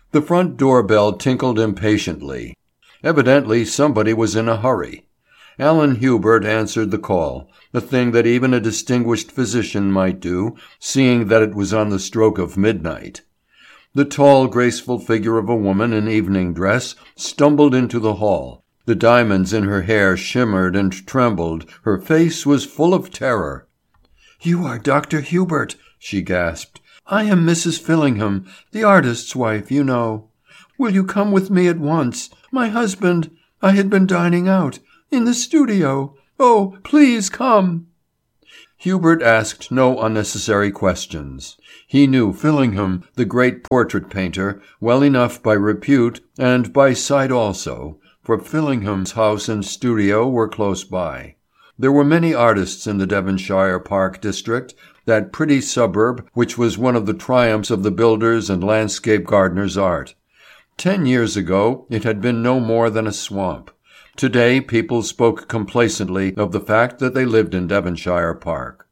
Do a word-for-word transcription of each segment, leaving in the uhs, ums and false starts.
The front door-bell tinkled impatiently. Evidently somebody was in a hurry. Alan Hubert answered the call, a thing that even a distinguished physician might do, seeing that it was on the stroke of midnight. The tall, graceful figure of a woman in evening dress stumbled into the hall. The diamonds in her hair shimmered and trembled. Her face was full of terror. "You are Doctor Hubert," she gasped. "I am Missus Fillingham, the artist's wife, you know. Will you come with me at once? My husband, I had been dining out, in the studio. Oh, please come." Hubert asked no unnecessary questions. He knew Fillingham, the great portrait painter, well enough by repute and by sight also, for Fillingham's house and studio were close by. There were many artists in the Devonshire Park district, that pretty suburb which was one of the triumphs of the builder's and landscape gardener's art. Ten years ago it had been no more than a swamp. Today people spoke complacently of the fact that they lived in Devonshire Park.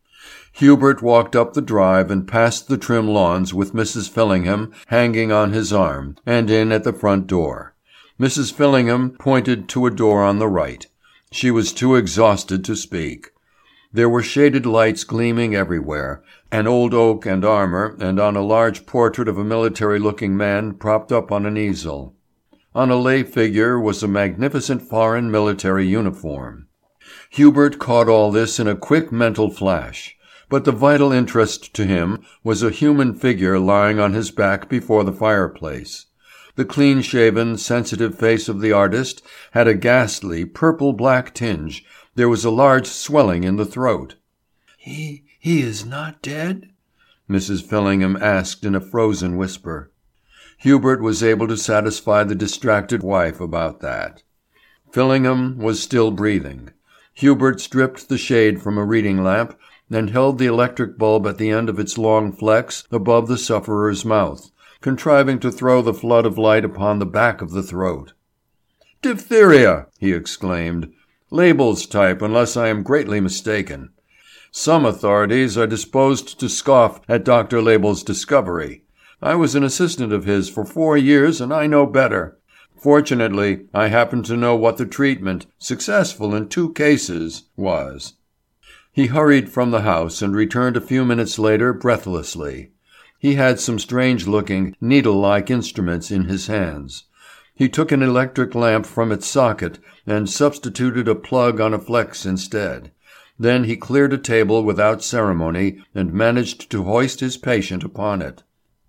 Hubert walked up the drive and past the trim lawns with Missus Fillingham hanging on his arm, and in at the front door. Missus Fillingham pointed to a door on the right. She was too exhausted to speak. There were shaded lights gleaming everywhere, an old oak and armour, and on a large portrait of a military-looking man propped up on an easel. On a lay figure was a magnificent foreign military uniform. Hubert caught all this in a quick mental flash, but the vital interest to him was a human figure lying on his back before the fireplace. The clean-shaven, sensitive face of the artist had a ghastly, purple-black tinge. There was a large swelling in the throat. "He, he is not dead?" Missus Fillingham asked in a frozen whisper. Hubert was able to satisfy the distracted wife about that. Fillingham was still breathing. Hubert stripped the shade from a reading lamp and held the electric bulb at the end of its long flex above the sufferer's mouth, contriving to throw the flood of light upon the back of the throat. "Diphtheria!" he exclaimed. "Label's type, unless I am greatly mistaken. Some authorities are disposed to scoff at Doctor Label's discovery. I was an assistant of his for four years and I know better. Fortunately, I happen to know what the treatment, successful in two cases, was." He hurried from the house and returned a few minutes later breathlessly. He had some strange-looking, needle-like instruments in his hands. He took an electric lamp from its socket and substituted a plug on a flex instead. Then he cleared a table without ceremony and managed to hoist his patient upon it.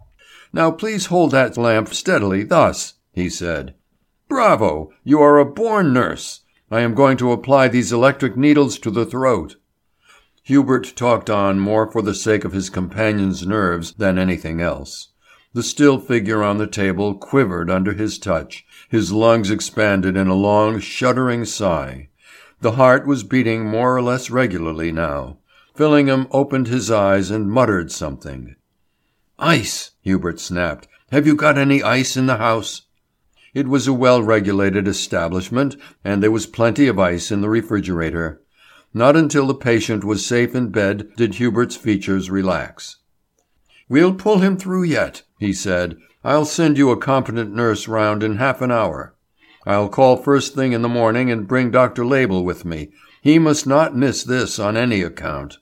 "Now please hold that lamp steadily, thus," he said. "Bravo! You are a born nurse. I am going to apply these electric needles to the throat." Hubert talked on more for the sake of his companion's nerves than anything else. The still figure on the table quivered under his touch. His lungs expanded in a long, shuddering sigh. The heart was beating more or less regularly now. Fillingham opened his eyes and muttered something. "Ice!" Hubert snapped. "Have you got any ice in the house?" It was a well-regulated establishment, and there was plenty of ice in the refrigerator. Not until the patient was safe in bed did Hubert's features relax. "We'll pull him through yet," he said. "I'll send you a competent nurse round in half an hour. I'll call first thing in the morning and bring Doctor Label with me. He must not miss this on any account."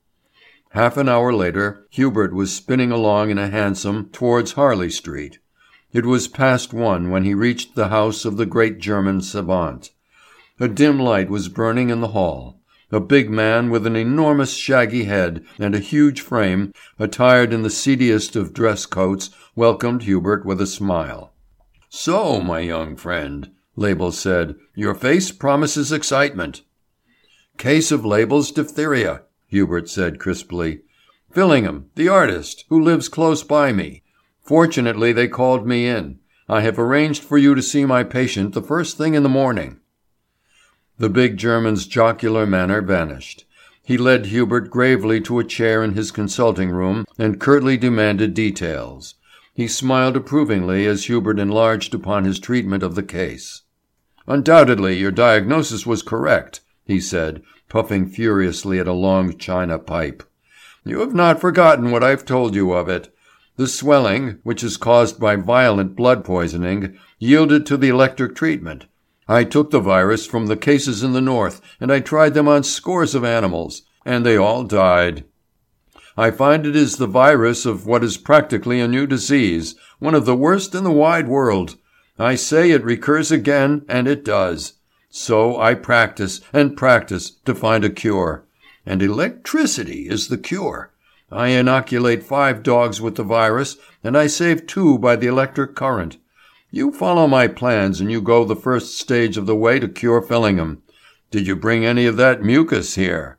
Half an hour later, Hubert was spinning along in a hansom towards Harley Street. It was past one when he reached the house of the great German savant. A dim light was burning in the hall. A big man with an enormous shaggy head and a huge frame, attired in the seediest of dress coats, welcomed Hubert with a smile. "So, my young friend," Label said, "your face promises excitement." "Case of Label's diphtheria," Hubert said crisply. "Fillingham, the artist, who lives close by me. Fortunately they called me in. I have arranged for you to see my patient the first thing in the morning." The big German's jocular manner vanished. He led Hubert gravely to a chair in his consulting room and curtly demanded details. He smiled approvingly as Hubert enlarged upon his treatment of the case. "Undoubtedly your diagnosis was correct," he said, puffing furiously at a long china pipe. "You have not forgotten what I've told you of it. The swelling, which is caused by violent blood poisoning, yielded to the electric treatment. I took the virus from the cases in the north, and I tried them on scores of animals, and they all died. I find it is the virus of what is practically a new disease, one of the worst in the wide world. I say it recurs again, and it does. So I practice and practice to find a cure. And electricity is the cure. I inoculate five dogs with the virus, and I save two by the electric current. You follow my plans and you go the first stage of the way to cure Fillingham. Did you bring any of that mucus here?"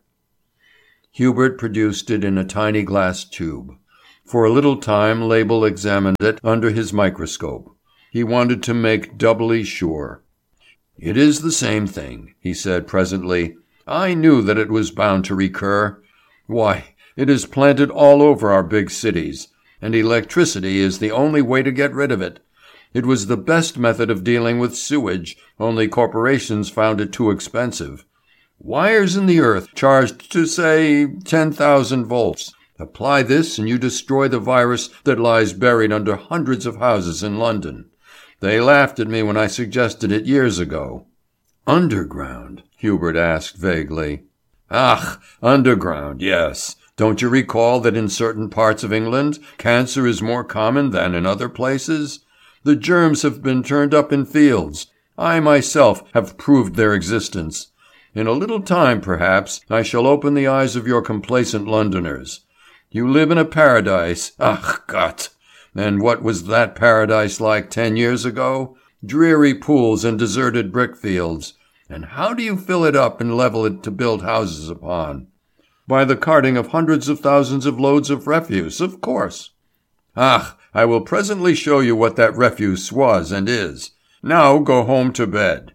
Hubert produced it in a tiny glass tube. For a little time Label examined it under his microscope. He wanted to make doubly sure. "It is the same thing," he said presently. "I knew that it was bound to recur. Why, it is planted all over our big cities, and electricity is the only way to get rid of it. It was the best method of dealing with sewage, only corporations found it too expensive. Wires in the earth charged to, say, ten thousand volts. Apply this and you destroy the virus that lies buried under hundreds of houses in London. They laughed at me when I suggested it years ago." "Underground?" Hubert asked vaguely. "Ach, underground, yes. Don't you recall that in certain parts of England cancer is more common than in other places? The germs have been turned up in fields. I myself have proved their existence. In a little time, perhaps, I shall open the eyes of your complacent Londoners. You live in a paradise. Ach Gott! And what was that paradise like ten years ago? Dreary pools and deserted brickfields. And how do you fill it up and level it to build houses upon? By the carting of hundreds of thousands of loads of refuse, of course. Ach, I will presently show you what that refuse was and is. Now go home to bed."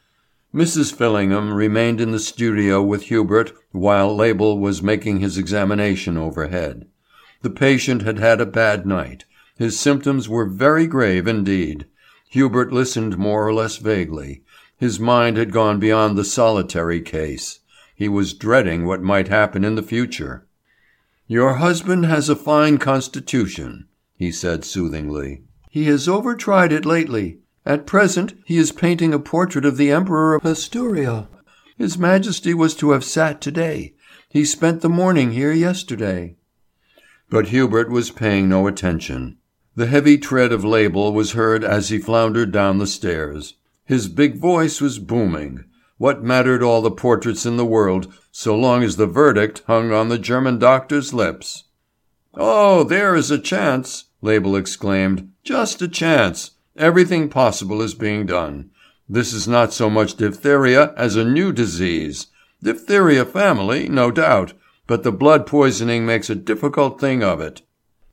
Missus Fillingham remained in the studio with Hubert while Label was making his examination overhead. The patient had had a bad night. His symptoms were very grave indeed. Hubert listened more or less vaguely. His mind had gone beyond the solitary case. He was dreading what might happen in the future. "Your husband has a fine constitution," he said soothingly. "He has over-tried it lately. At present he is painting a portrait of the Emperor of Asturia. His Majesty was to have sat today. He spent the morning here yesterday." But Hubert was paying no attention. The heavy tread of Label was heard as he floundered down the stairs. His big voice was booming. What mattered all the portraits in the world, so long as the verdict hung on the German doctor's lips? "Oh, there is a chance," Label exclaimed. "Just a chance. Everything possible is being done. This is not so much diphtheria as a new disease. Diphtheria family, no doubt, but the blood poisoning makes a difficult thing of it."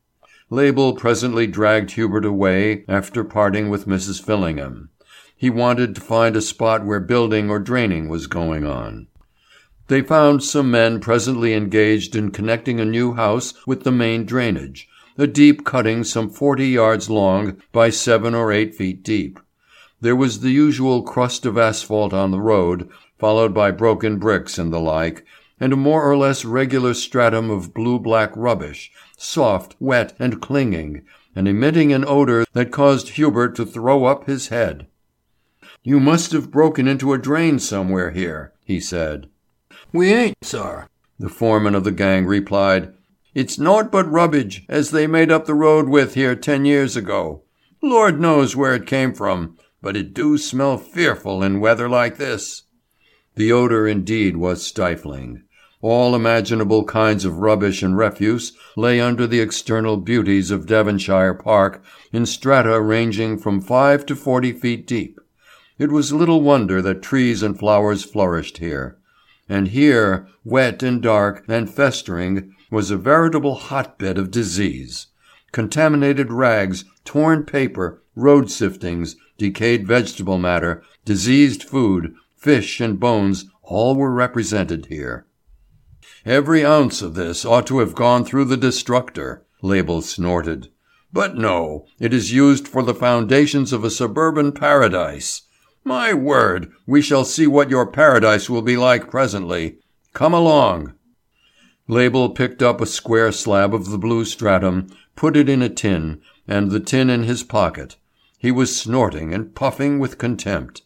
Label presently dragged Hubert away after parting with Missus Fillingham. He wanted to find a spot where building or draining was going on. They found some men presently engaged in connecting a new house with the main drainage, a deep cutting some forty yards long by seven or eight feet deep. There was the usual crust of asphalt on the road, followed by broken bricks and the like, and a more or less regular stratum of blue-black rubbish, soft, wet, and clinging, and emitting an odour that caused Hubert to throw up his head. "You must have broken into a drain somewhere here," he said. "We ain't, sir," the foreman of the gang replied. "It's naught but rubbage as they made up the road with here ten years ago. Lord knows where it came from, but it do smell fearful in weather like this." The odour indeed was stifling. All imaginable kinds of rubbish and refuse lay under the external beauties of Devonshire Park in strata ranging from five to forty feet deep. It was little wonder that trees and flowers flourished here. And here, wet and dark and festering, was a veritable hotbed of disease. Contaminated rags, torn paper, road siftings, decayed vegetable matter, diseased food, fish and bones, all were represented here. "Every ounce of this ought to have gone through the destructor," Label snorted. "But no, it is used for the foundations of a suburban paradise. My word, we shall see what your paradise will be like presently. Come along." Label picked up a square slab of the blue stratum, put it in a tin, and the tin in his pocket. He was snorting and puffing with contempt.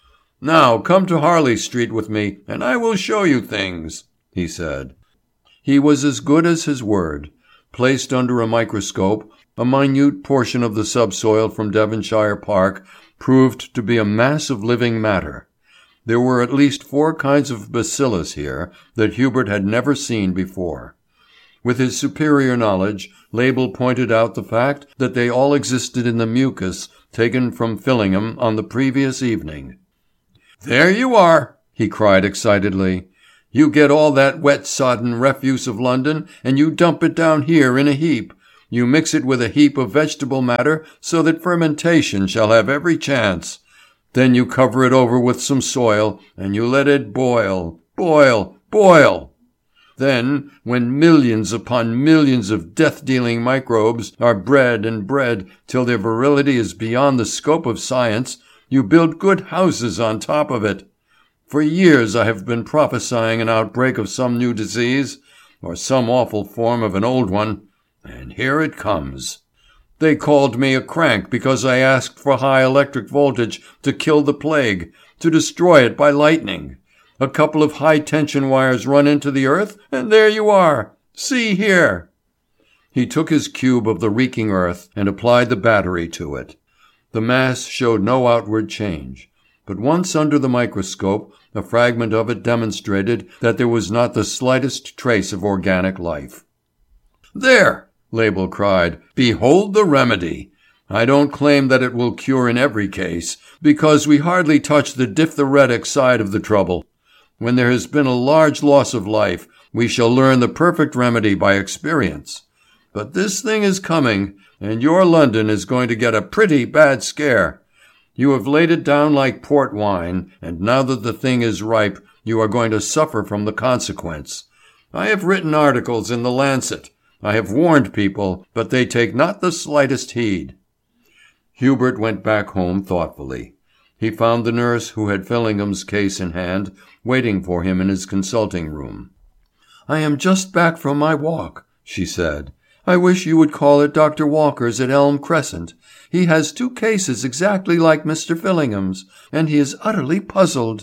"Now come to Harley Street with me, and I will show you things," he said. He was as good as his word. Placed under a microscope, a minute portion of the subsoil from Devonshire Park proved to be a mass of living matter. There were at least four kinds of bacillus here that Hubert had never seen before. With his superior knowledge, Label pointed out the fact that they all existed in the mucus taken from Fillingham on the previous evening. "There you are," he cried excitedly. "You get all that wet sodden refuse of London and you dump it down here in a heap. You mix it with a heap of vegetable matter so that fermentation shall have every chance. Then you cover it over with some soil and you let it boil, boil, boil. Then, when millions upon millions of death-dealing microbes are bred and bred till their virility is beyond the scope of science, you build good houses on top of it. For years I have been prophesying an outbreak of some new disease, or some awful form of an old one, and here it comes. They called me a crank because I asked for high electric voltage to kill the plague, to destroy it by lightning. A couple of high-tension wires run into the earth, and there you are. See here." He took his cube of the reeking earth and applied the battery to it. The mass showed no outward change, but once under the microscope a fragment of it demonstrated that there was not the slightest trace of organic life. "There!" Label cried. "Behold the remedy! I don't claim that it will cure in every case, because we hardly touch the diphtheretic side of the trouble. When there has been a large loss of life, we shall learn the perfect remedy by experience. But this thing is coming, and your London is going to get a pretty bad scare. You have laid it down like port wine, and now that the thing is ripe, you are going to suffer from the consequence. I have written articles in the Lancet. I have warned people, but they take not the slightest heed." Hubert went back home thoughtfully. He found the nurse who had Fillingham's case in hand waiting for him in his consulting room. "I am just back from my walk," she said. "I wish you would call at Doctor Walker's at Elm Crescent. He has two cases exactly like Mister Fillingham's, and he is utterly puzzled."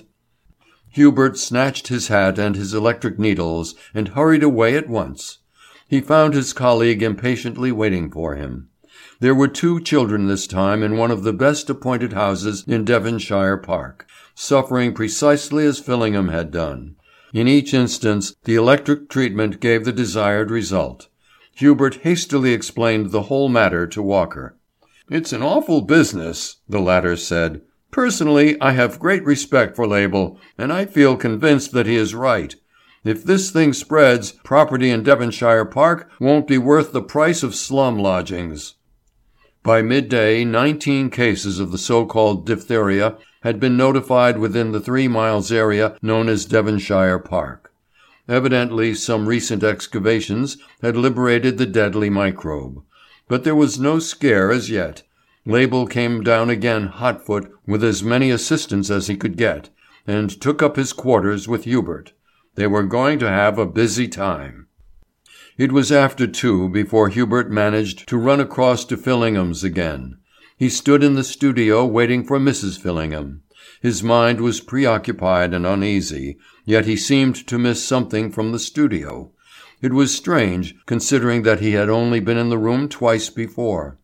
Hubert snatched his hat and his electric needles and hurried away at once. He found his colleague impatiently waiting for him. There were two children this time in one of the best appointed houses in Devonshire Park, suffering precisely as Fillingham had done. In each instance the electric treatment gave the desired result. Hubert hastily explained the whole matter to Walker. "It's an awful business," the latter said. "Personally, I have great respect for Label, and I feel convinced that he is right. If this thing spreads, property in Devonshire Park won't be worth the price of slum lodgings." By midday, nineteen cases of the so-called diphtheria had been notified within the three miles area known as Devonshire Park. Evidently some recent excavations had liberated the deadly microbe. But there was no scare as yet. Label came down again hotfoot with as many assistants as he could get, and took up his quarters with Hubert. They were going to have a busy time. It was after two before Hubert managed to run across to Fillingham's again. He stood in the studio waiting for Missus Fillingham. His mind was preoccupied and uneasy, yet he seemed to miss something from the studio. It was strange, considering that he had only been in the room twice before.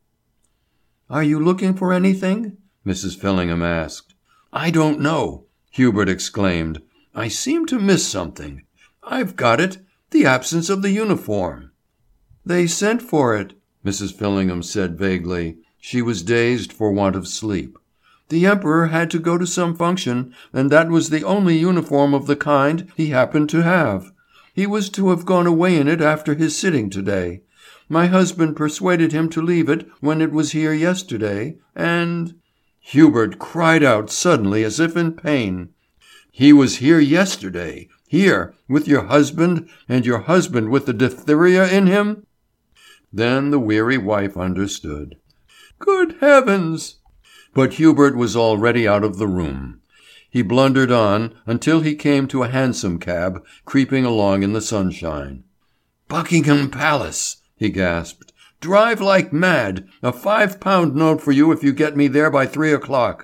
"Are you looking for anything?" Missus Fillingham asked. "I don't know," Hubert exclaimed. "I seem to miss something. I've got it. The absence of the uniform." "They sent for it," Missus Fillingham said vaguely. She was dazed for want of sleep. "The Emperor had to go to some function, and that was the only uniform of the kind he happened to have. He was to have gone away in it after his sitting today. My husband persuaded him to leave it when it was here yesterday, and—" Hubert cried out suddenly as if in pain. "He was here yesterday? Here, with your husband, and your husband with the diphtheria in him?" Then the weary wife understood. "Good heavens!" But Hubert was already out of the room. He blundered on until he came to a hansom cab creeping along in the sunshine. "Buckingham Palace," he gasped. "Drive like mad. A five-pound note for you if you get me there by three o'clock."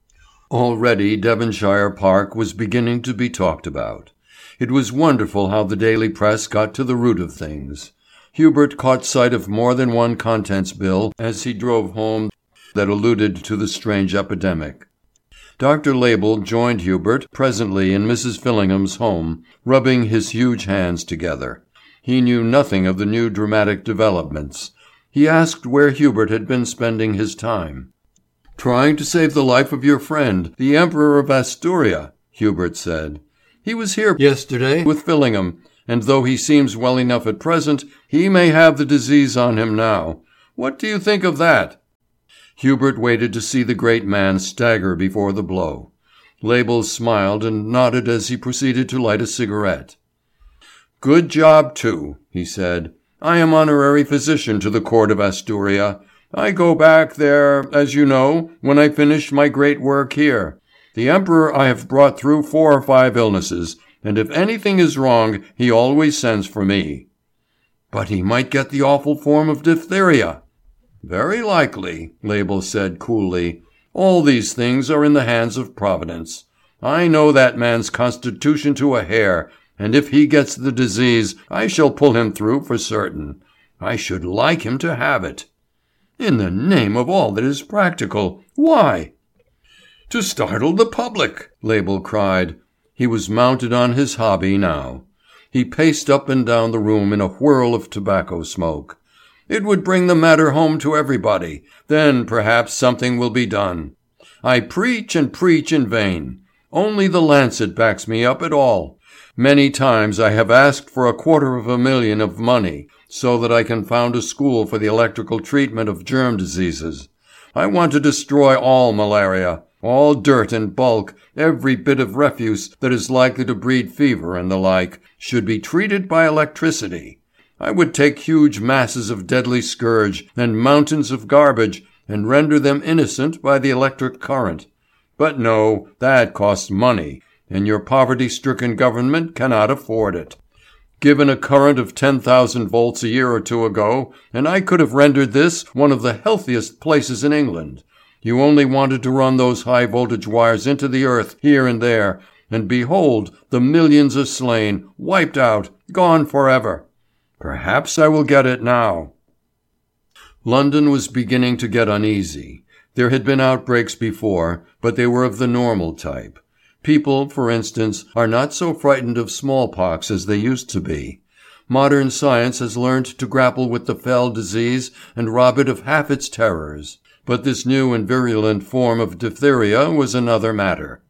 Already Devonshire Park was beginning to be talked about. It was wonderful how the daily press got to the root of things. Hubert caught sight of more than one contents bill as he drove home that alluded to the strange epidemic. Doctor Label joined Hubert presently in Missus Fillingham's home, rubbing his huge hands together. He knew nothing of the new dramatic developments. He asked where Hubert had been spending his time. "Trying to save the life of your friend, the Emperor of Asturia," Hubert said. "He was here yesterday with Fillingham, and though he seems well enough at present, he may have the disease on him now. What do you think of that?" Hubert waited to see the great man stagger before the blow. Label smiled and nodded as he proceeded to light a cigarette. "Good job, too," he said. "I am honorary physician to the court of Asturia. I go back there, as you know, when I finish my great work here. The Emperor I have brought through four or five illnesses, and if anything is wrong, he always sends for me." "But he might get the awful form of diphtheria." "Very likely," Label said coolly. "All these things are in the hands of Providence. I know that man's constitution to a hair, and if he gets the disease, I shall pull him through for certain. I should like him to have it." "In the name of all that is practical, why?" "To startle the public," Label cried. He was mounted on his hobby now. He paced up and down the room in a whirl of tobacco smoke. "It would bring the matter home to everybody. Then perhaps something will be done. I preach and preach in vain. Only the Lancet backs me up at all. Many times I have asked for a quarter of a million of money, so that I can found a school for the electrical treatment of germ diseases. I want to destroy all malaria. All dirt and bulk, every bit of refuse that is likely to breed fever and the like, should be treated by electricity. I would take huge masses of deadly scourge and mountains of garbage and render them innocent by the electric current. But no, that costs money, and your poverty-stricken government cannot afford it. Given a current of ten thousand volts a year or two ago, and I could have rendered this one of the healthiest places in England. You only wanted to run those high-voltage wires into the earth here and there, and behold, the millions are slain, wiped out, gone forever. Perhaps I will get it now." London was beginning to get uneasy. There had been outbreaks before, but they were of the normal type. People, for instance, are not so frightened of smallpox as they used to be. Modern science has learned to grapple with the fell disease and rob it of half its terrors. But this new and virulent form of diphtheria was another matter.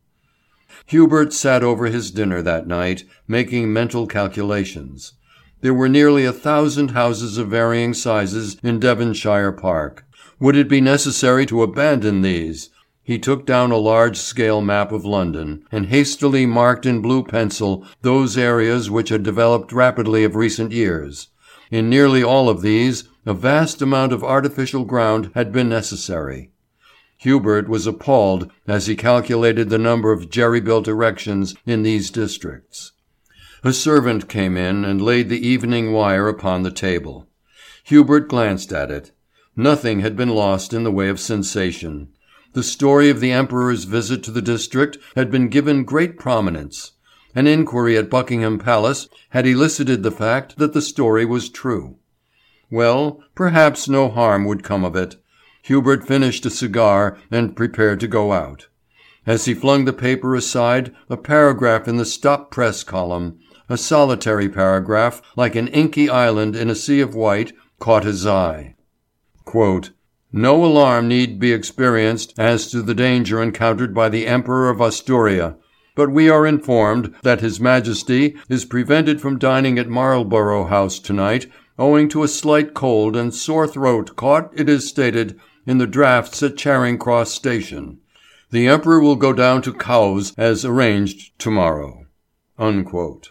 Hubert sat over his dinner that night, making mental calculations. There were nearly a thousand houses of varying sizes in Devonshire Park. Would it be necessary to abandon these? He took down a large-scale map of London, and hastily marked in blue pencil those areas which had developed rapidly of recent years. In nearly all of these, a vast amount of artificial ground had been necessary. Hubert was appalled as he calculated the number of jerry-built erections in these districts. A servant came in and laid the evening wire upon the table. Hubert glanced at it. Nothing had been lost in the way of sensation. The story of the Emperor's visit to the district had been given great prominence. An inquiry at Buckingham Palace had elicited the fact that the story was true. Well, perhaps no harm would come of it. Hubert finished a cigar and prepared to go out. As he flung the paper aside, a paragraph in the Stop Press column, a solitary paragraph like an inky island in a sea of white, caught his eye. Quote, "No alarm need be experienced as to the danger encountered by the Emperor of Asturia, but we are informed that His Majesty is prevented from dining at Marlborough House tonight owing to a slight cold and sore throat caught, it is stated, in the draughts at Charing Cross Station. The Emperor will go down to Cowes as arranged tomorrow." Unquote.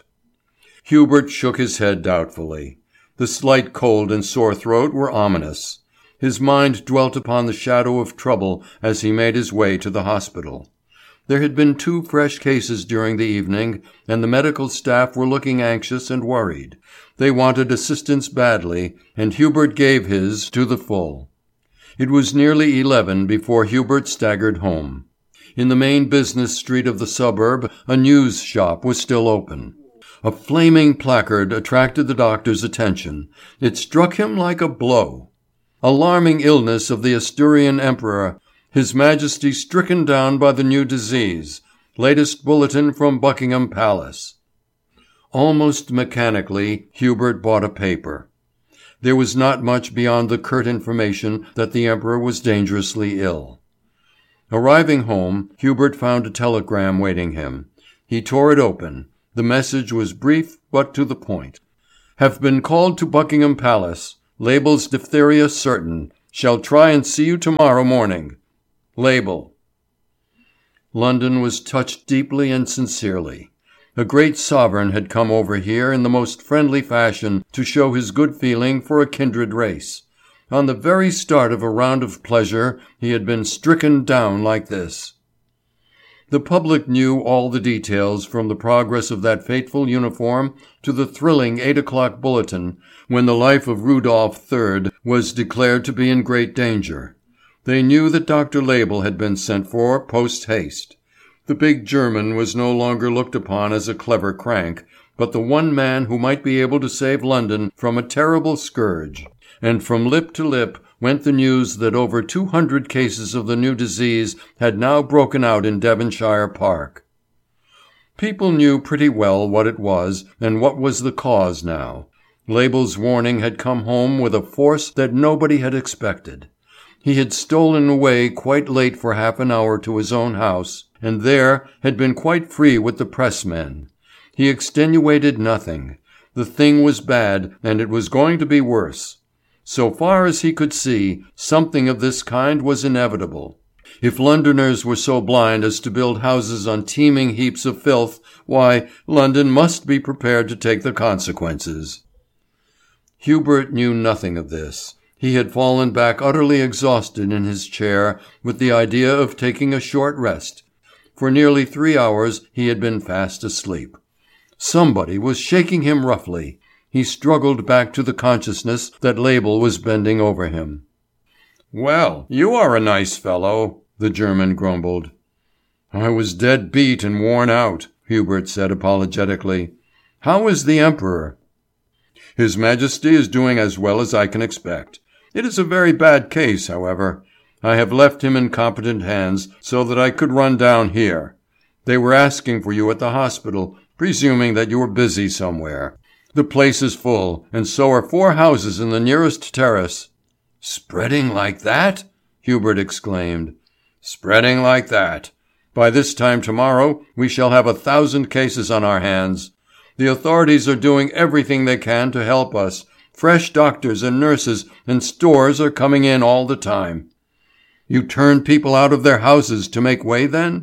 Hubert shook his head doubtfully. The slight cold and sore throat were ominous. His mind dwelt upon the shadow of trouble as he made his way to the hospital. There had been two fresh cases during the evening, and the medical staff were looking anxious and worried. They wanted assistance badly, and Hubert gave his to the full. It was nearly eleven before Hubert staggered home. In the main business street of the suburb a news shop was still open. A flaming placard attracted the doctor's attention. It struck him like a blow. Alarming illness of the Asturian Emperor. His Majesty stricken down by the new disease. Latest bulletin from Buckingham Palace. Almost mechanically Hubert bought a paper. There was not much beyond the curt information that the Emperor was dangerously ill. Arriving home, Hubert found a telegram waiting him. He tore it open. The message was brief but to the point. Have been called to Buckingham Palace. Label's diphtheria certain. Shall try and see you tomorrow morning. Label. London was touched deeply and sincerely. A great sovereign had come over here in the most friendly fashion to show his good feeling for a kindred race. On the very start of a round of pleasure he had been stricken down like this. The public knew all the details from the progress of that fateful uniform to the thrilling eight o'clock bulletin when the life of Rudolph the Third was declared to be in great danger. They knew that Doctor Label had been sent for post haste. The big German was no longer looked upon as a clever crank, but the one man who might be able to save London from a terrible scourge. And from lip to lip went the news that over two hundred cases of the new disease had now broken out in Devonshire Park. People knew pretty well what it was and what was the cause now. Label's warning had come home with a force that nobody had expected. He had stolen away quite late for half an hour to his own house, and there had been quite free with the pressmen. He extenuated nothing. The thing was bad, and it was going to be worse. So far as he could see, something of this kind was inevitable. If Londoners were so blind as to build houses on teeming heaps of filth, why, London must be prepared to take the consequences. Hubert knew nothing of this. He had fallen back utterly exhausted in his chair with the idea of taking a short rest. For nearly three hours he had been fast asleep. Somebody was shaking him roughly. He struggled back to the consciousness that Label was bending over him. "Well, you are a nice fellow," the German grumbled. "I was dead beat and worn out," Hubert said apologetically. "How is the Emperor?" "His Majesty is doing as well as I can expect. It is a very bad case, however. I have left him in competent hands so that I could run down here. They were asking for you at the hospital, presuming that you were busy somewhere. The place is full, and so are four houses in the nearest terrace." "Spreading like that?" Hubert exclaimed. "Spreading like that. By this time tomorrow we shall have a thousand cases on our hands. The authorities are doing everything they can to help us. Fresh doctors and nurses and stores are coming in all the time." "You turn people out of their houses to make way then?"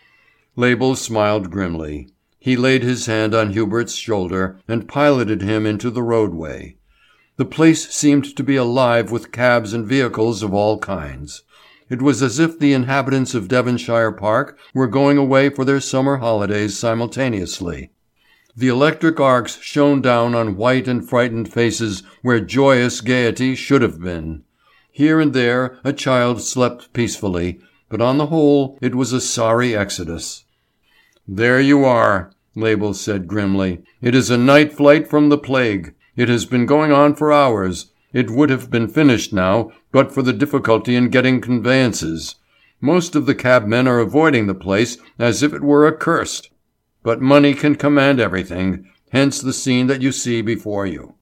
Label smiled grimly. He laid his hand on Hubert's shoulder and piloted him into the roadway. The place seemed to be alive with cabs and vehicles of all kinds. It was as if the inhabitants of Devonshire Park were going away for their summer holidays simultaneously. The electric arcs shone down on white and frightened faces where joyous gaiety should have been. Here and there a child slept peacefully, but on the whole it was a sorry exodus. "There you are," Label said grimly. "It is a night flight from the plague. It has been going on for hours. It would have been finished now, but for the difficulty in getting conveyances. Most of the cabmen are avoiding the place as if it were accursed. But money can command everything, hence the scene that you see before you."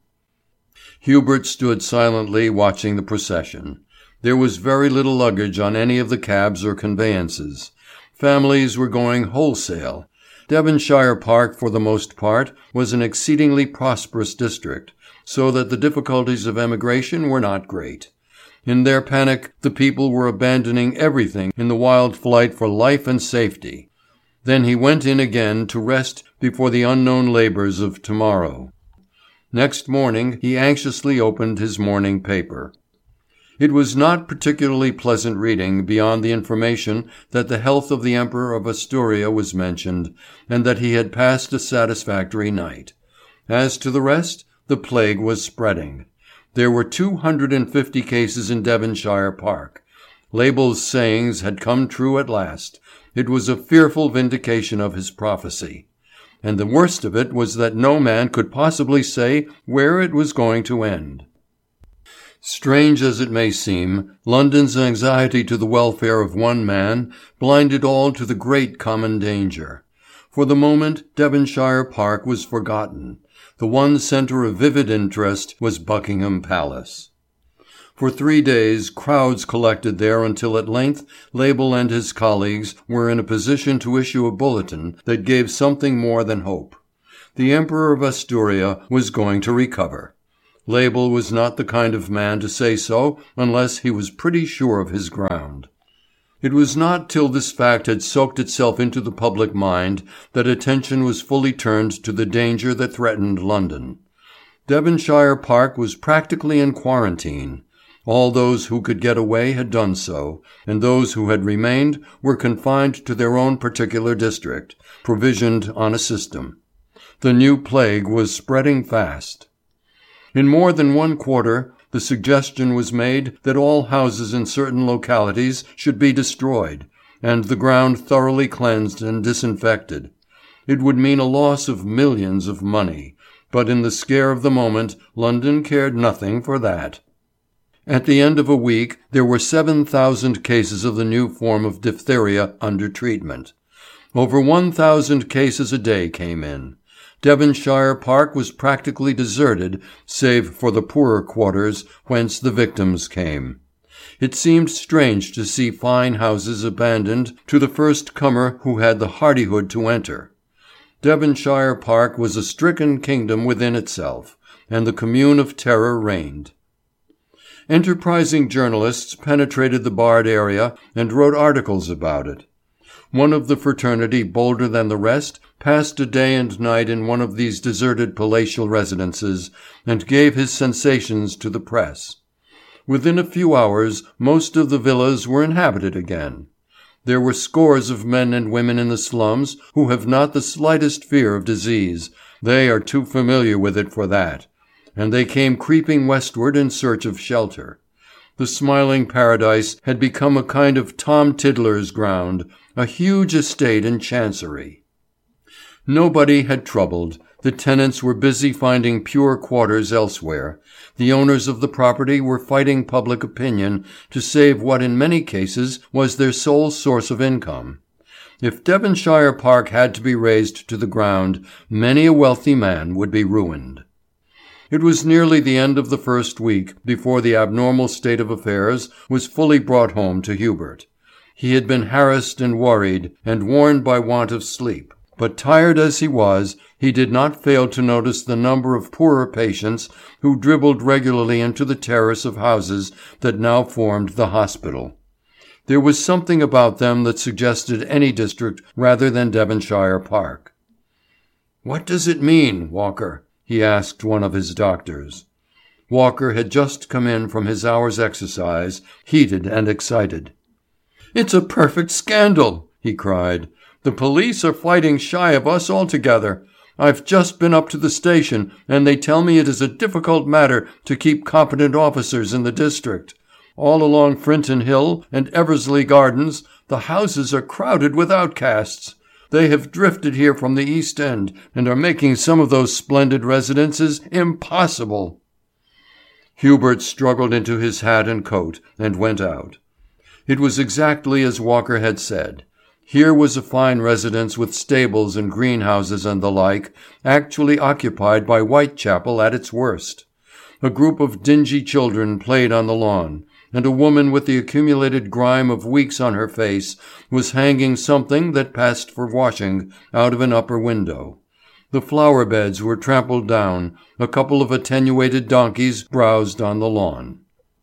Hubert stood silently watching the procession. There was very little luggage on any of the cabs or conveyances. Families were going wholesale. Devonshire Park, for the most part, was an exceedingly prosperous district, so that the difficulties of emigration were not great. In their panic the people were abandoning everything in the wild flight for life and safety. Then he went in again to rest before the unknown labours of tomorrow. Next morning he anxiously opened his morning paper. It was not particularly pleasant reading beyond the information that the health of the Emperor of Asturia was mentioned, and that he had passed a satisfactory night. As to the rest, the plague was spreading. There were two hundred fifty cases in Devonshire Park. Label's sayings had come true at last. It was a fearful vindication of his prophecy. And the worst of it was that no man could possibly say where it was going to end. Strange as it may seem, London's anxiety to the welfare of one man blinded all to the great common danger. For the moment, Devonshire Park was forgotten. The one centre of vivid interest was Buckingham Palace. For three days crowds collected there until at length Label and his colleagues were in a position to issue a bulletin that gave something more than hope. The Emperor of Asturia was going to recover. Label was not the kind of man to say so unless he was pretty sure of his ground. It was not till this fact had soaked itself into the public mind that attention was fully turned to the danger that threatened London. Devonshire Park was practically in quarantine. All those who could get away had done so, and those who had remained were confined to their own particular district, provisioned on a system. The new plague was spreading fast. In more than one quarter, the suggestion was made that all houses in certain localities should be destroyed, and the ground thoroughly cleansed and disinfected. It would mean a loss of millions of money, but in the scare of the moment, London cared nothing for that. At the end of a week, there were seven thousand cases of the new form of diphtheria under treatment. Over one thousand cases a day came in. Devonshire Park was practically deserted, save for the poorer quarters whence the victims came. It seemed strange to see fine houses abandoned to the first comer who had the hardihood to enter. Devonshire Park was a stricken kingdom within itself, and the commune of terror reigned. Enterprising journalists penetrated the barred area and wrote articles about it. One of the fraternity bolder than the rest passed a day and night in one of these deserted palatial residences and gave his sensations to the press. Within a few hours most of the villas were inhabited again. There were scores of men and women in the slums who have not the slightest fear of disease. They are too familiar with it for that. And they came creeping westward in search of shelter. The smiling paradise had become a kind of Tom Tiddler's ground, a huge estate in Chancery. Nobody had troubled. The tenants were busy finding pure quarters elsewhere. The owners of the property were fighting public opinion to save what in many cases was their sole source of income. If Devonshire Park had to be razed to the ground, many a wealthy man would be ruined. It was nearly the end of the first week before the abnormal state of affairs was fully brought home to Hubert. He had been harassed and worried, and worn by want of sleep. But tired as he was, he did not fail to notice the number of poorer patients who dribbled regularly into the terrace of houses that now formed the hospital. There was something about them that suggested any district rather than Devonshire Park. "What does it mean, Walker?" he asked one of his doctors. Walker had just come in from his hour's exercise, heated and excited. "It's a perfect scandal," he cried. "The police are fighting shy of us altogether. I've just been up to the station, and they tell me it is a difficult matter to keep competent officers in the district. All along Frinton Hill and Eversley Gardens the houses are crowded with outcasts. They have drifted here from the East End and are making some of those splendid residences impossible." Hubert struggled into his hat and coat and went out. It was exactly as Walker had said. Here was a fine residence with stables and greenhouses and the like, actually occupied by Whitechapel at its worst. A group of dingy children played on the lawn, and a woman with the accumulated grime of weeks on her face was hanging something that passed for washing out of an upper window. The flower beds were trampled down, a couple of attenuated donkeys browsed on the lawn.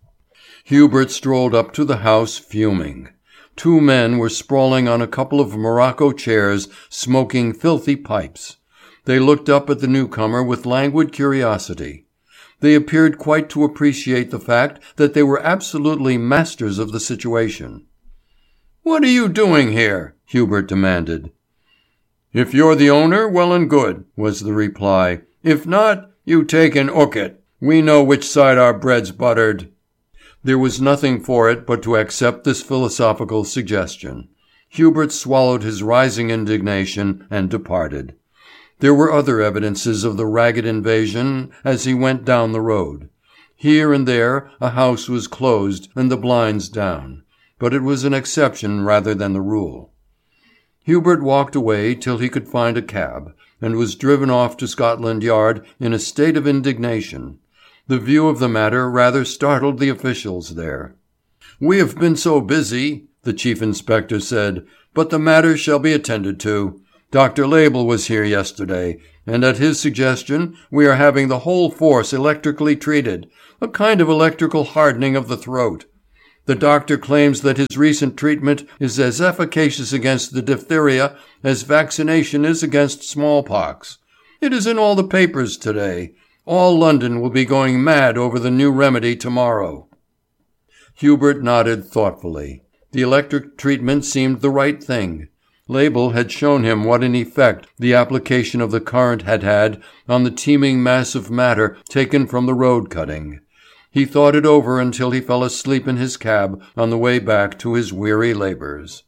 Hubert strolled up to the house fuming. Two men were sprawling on a couple of morocco chairs, smoking filthy pipes. They looked up at the newcomer with languid curiosity. They appeared quite to appreciate the fact that they were absolutely masters of the situation. "What are you doing here?" Hubert demanded. "If you're the owner, well and good," was the reply. "If not, you take and 'ook it. We know which side our bread's buttered." There was nothing for it but to accept this philosophical suggestion. Hubert swallowed his rising indignation and departed. There were other evidences of the ragged invasion as he went down the road. Here and there a house was closed and the blinds down, but it was an exception rather than the rule. Hubert walked away till he could find a cab, and was driven off to Scotland Yard in a state of indignation. The view of the matter rather startled the officials there. "We have been so busy," the chief inspector said, "but the matter shall be attended to. Doctor Label was here yesterday, and at his suggestion we are having the whole force electrically treated, a kind of electrical hardening of the throat. The doctor claims that his recent treatment is as efficacious against the diphtheria as vaccination is against smallpox. It is in all the papers today. All London will be going mad over the new remedy tomorrow." Hubert nodded thoughtfully. The electric treatment seemed the right thing. Label had shown him what an effect the application of the current had had on the teeming mass of matter taken from the road cutting. He thought it over until he fell asleep in his cab on the way back to his weary labours.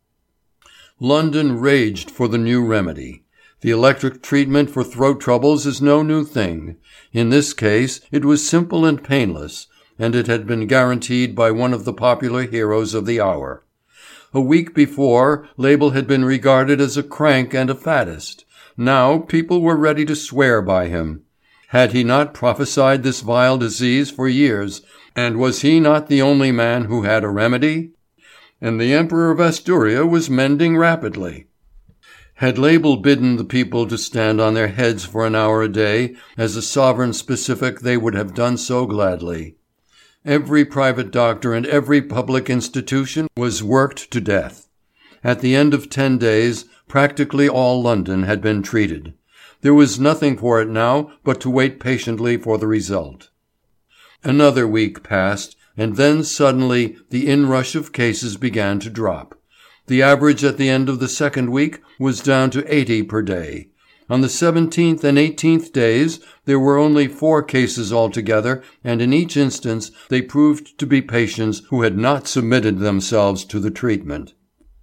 London raged for the new remedy. The electric treatment for throat troubles is no new thing. In this case it was simple and painless, and it had been guaranteed by one of the popular heroes of the hour. A week before, Label had been regarded as a crank and a faddist. Now people were ready to swear by him. Had he not prophesied this vile disease for years, and was he not the only man who had a remedy? And the Emperor of Asturia was mending rapidly. Had Label bidden the people to stand on their heads for an hour a day as a sovereign specific, they would have done so gladly. Every private doctor and every public institution was worked to death. At the end of ten days, practically all London had been treated. There was nothing for it now but to wait patiently for the result. Another week passed, and then suddenly the inrush of cases began to drop. The average at the end of the second week was down to eighty per day. On the seventeenth and eighteenth days there were only four cases altogether, and in each instance they proved to be patients who had not submitted themselves to the treatment.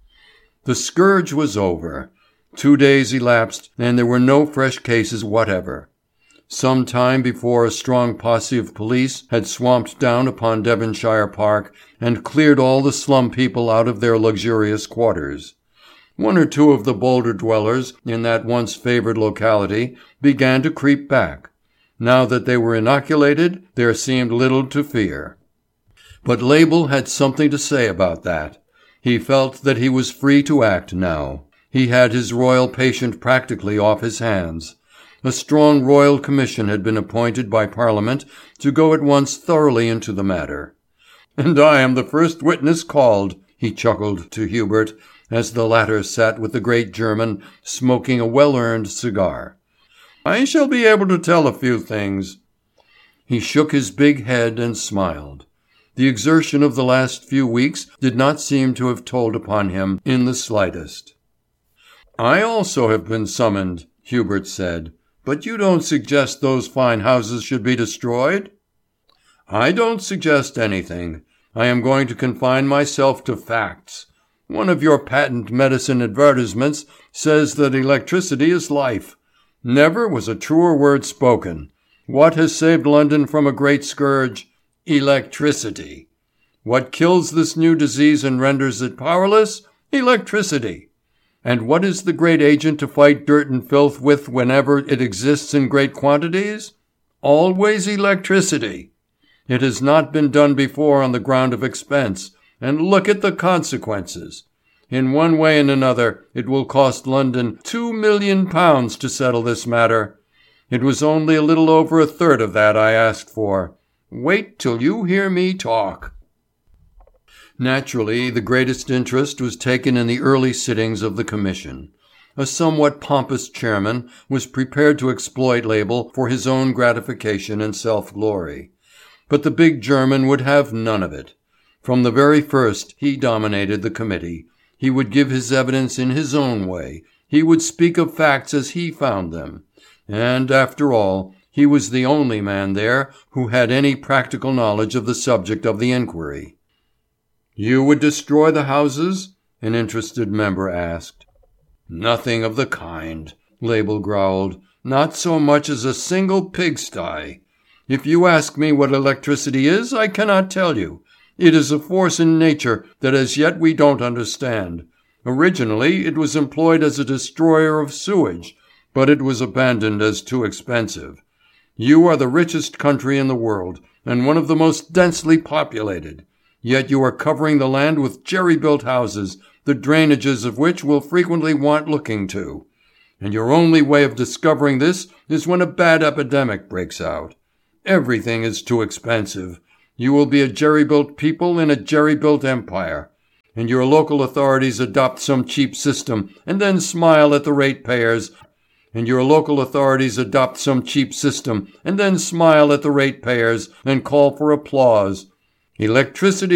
The scourge was over. Two days elapsed, and there were no fresh cases whatever. Some time before a strong posse of police had swamped down upon Devonshire Park and cleared all the slum people out of their luxurious quarters. One or two of the bolder dwellers in that once favoured locality began to creep back. Now that they were inoculated, there seemed little to fear. But Label had something to say about that. He felt that he was free to act now. He had his royal patient practically off his hands. A strong royal commission had been appointed by Parliament to go at once thoroughly into the matter. "And I am the first witness called," he chuckled to Hubert, as the latter sat with the great German smoking a well-earned cigar. "I shall be able to tell a few things." He shook his big head and smiled. The exertion of the last few weeks did not seem to have told upon him in the slightest. "I also have been summoned," Hubert said. "But you don't suggest those fine houses should be destroyed?" "I don't suggest anything. I am going to confine myself to facts. One of your patent medicine advertisements says that electricity is life. Never was a truer word spoken. What has saved London from a great scourge? Electricity. What kills this new disease and renders it powerless? Electricity. And what is the great agent to fight dirt and filth with whenever it exists in great quantities? Always electricity. It has not been done before on the ground of expense, and look at the consequences. In one way and another it will cost London two million pounds to settle this matter. It was only a little over a third of that I asked for. Wait till you hear me talk." Naturally, the greatest interest was taken in the early sittings of the Commission. A somewhat pompous chairman was prepared to exploit Label for his own gratification and self-glory. But the big German would have none of it. From the very first he dominated the committee. He would give his evidence in his own way. He would speak of facts as he found them. And, after all, he was the only man there who had any practical knowledge of the subject of the inquiry. "You would destroy the houses?" an interested member asked. "Nothing of the kind," Label growled. "Not so much as a single pigsty. If you ask me what electricity is, I cannot tell you. It is a force in nature that as yet we don't understand. Originally it was employed as a destroyer of sewage, but it was abandoned as too expensive. You are the richest country in the world, and one of the most densely populated. Yet you are covering the land with jerry-built houses, the drainages of which will frequently want looking to. And your only way of discovering this is when a bad epidemic breaks out. Everything is too expensive. You will be a jerry-built people in a jerry-built empire. And your local authorities adopt some cheap system and then smile at the ratepayers. And your local authorities adopt some cheap system and then smile at the ratepayers and call for applause. Electricity